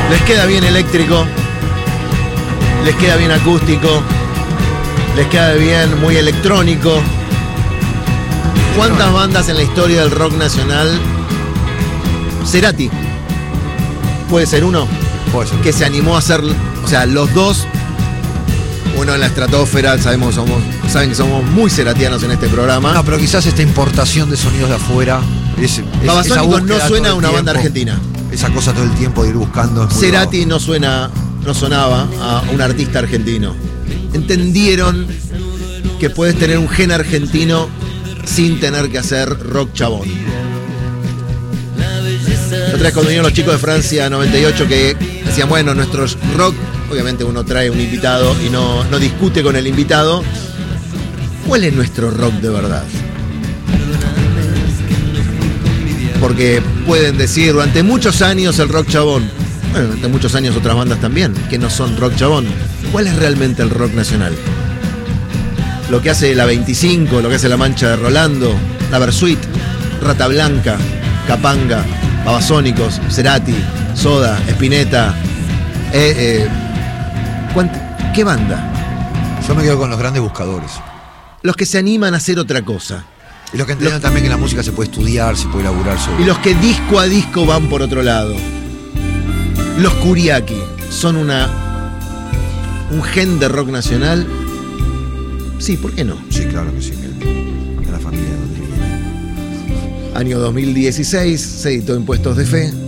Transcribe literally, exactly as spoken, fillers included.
Les queda bien eléctrico, les queda bien acústico, les queda bien muy electrónico. ¿Cuántas bandas en la historia del rock nacional? Cerati puede ser uno Puede ser. que se animó a hacer, o sea, los dos, uno en la estratosfera, sabemos, somos, saben que somos muy ceratianos en este programa. No, pero quizás esta importación de sonidos de afuera. Es, es, Babasónicos no suena a una tiempo, banda argentina. Esa cosa todo el tiempo de ir buscando. Cerati no suena, no sonaba a un artista argentino. Entendieron que puedes tener un gen argentino sin tener que hacer rock chabón. La otra vez cuando vinieron los chicos de Francia noventa y ocho que decían, bueno, nuestro rock, obviamente uno trae un invitado y no, no discute con el invitado. ¿Cuál es nuestro rock de verdad? Porque pueden decir, durante muchos años el rock chabón, bueno, durante muchos años otras bandas también, que no son rock chabón. ¿Cuál es realmente el rock nacional? Lo que hace la veinticinco, lo que hace la Mancha de Rolando, la Versuit, Rata Blanca, Capanga, Babasónicos, Cerati, Soda, Spinetta. Eh, eh, ¿Qué banda? Yo me quedo con los grandes buscadores. Los que se animan a hacer otra cosa. Y los que entienden los... también que la música se puede estudiar, se puede elaborar sobre. Y los que disco a disco van por otro lado. Los Kuriaki son una un gen de rock nacional. Sí, ¿por qué no? Sí, claro que sí. De la familia de donde viene. Año dos mil dieciséis, se editó Impuestos de Fe.